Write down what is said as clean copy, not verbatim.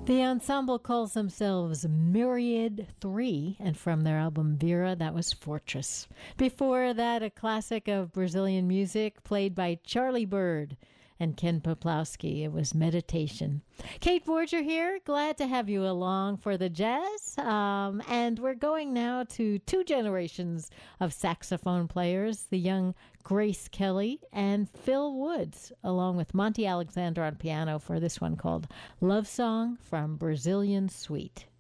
The ensemble calls themselves Myriad 3, and from their album Vera, that was Fortress. Before that, a classic of Brazilian music played by Charlie Bird and Ken Poplowski. It was Meditation. Kate Borger here. Glad to have you along for the jazz. And we're going now to two generations of saxophone players, the young Grace Kelly and Phil Woods, along with Monty Alexander on piano for this one called Love Song from Brazilian Suite.